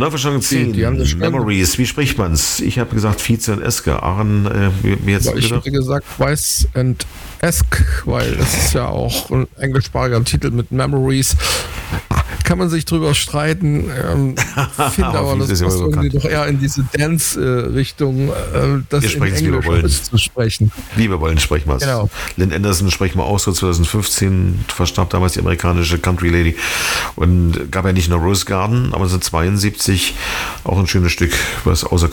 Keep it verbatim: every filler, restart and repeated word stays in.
Neuverschwörung zehn, die haben das Memories, wie spricht man's? Ich habe gesagt Vize und Eske. Aaron, äh, wie, wie jetzt ich hätte gesagt Weiss and Esk, weil es ist ja auch ein englischsprachiger Titel mit Memories. Kann man sich drüber streiten. Ähm, finde aber, das passt irgendwie doch eher in diese Dance-Richtung, äh, das in Englisch zu sprechen. Wie wir wollen, sprechen wir es. Genau. Lynn Anderson sprechen wir auch so zwanzig fünfzehn, verstarb damals die amerikanische Country Lady. Und gab ja nicht nur Rose Garden, aber so zweiundsiebzig auch ein schönes Stück, was außer